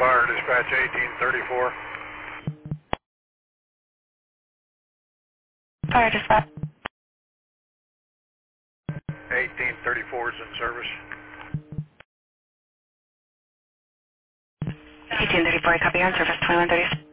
Fire Dispatch 1834. Fire Dispatch. 1834 is in service. 1834, copy on service 2130.